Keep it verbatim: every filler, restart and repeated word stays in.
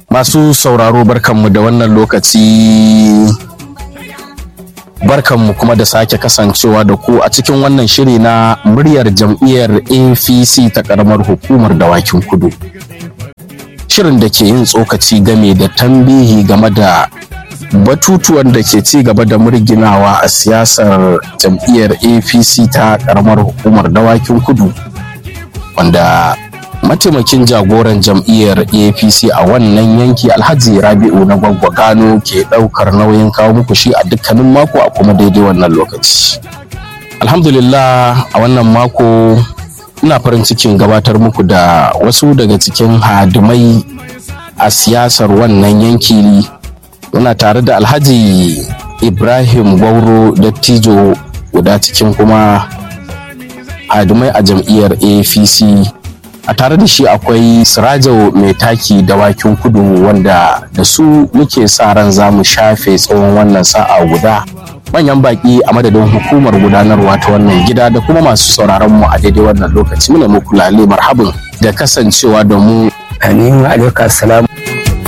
Masu sauraro barkanmu da wannan lokaci, barkanmu kuma da sake kasancewa da ku a cikin wannan shiri na muryar jam'iyyar A P C ta ƙaramar hukumar Dawakin Kudu. Shirin da ke yin tsokaci game da tambihi game da batutuwan da ke ci gaba da murginawa a siyasar jam'iyyar A P C ta ƙaramar hukumar Dawakin Kudu, wanda mataimakin jagoran jam'iyyar A P C a wannan yanki Alhaji Rabi'u na Gwaggwa Gano ke daukar nauyin kawo muku shi a dukkanin mako a kuma daidai wannan lokaci. Alhamdulillah, a wannan mako ina farin cikin gabatar muku da wasu daga cikin hadimai a siyasar wannan yanki. Muna tare da Alhaji Ibrahim Gwauro Dattijo, guda cikin kuma hadimai a jam'iyyar A P C. A tare da shi akwai Sirajo mai taki Dawakin Kudu, wanda da su muke sa ran za mu shafe tsawon wannan sa'a guda. Manyan baki a madadin hukumar gudanarwa ta wannan gida da kuma masu sauraron mu a daidai wannan lokaci, muna muku lale marhabin da kasancewa da mu. Aminu alaikum assalam.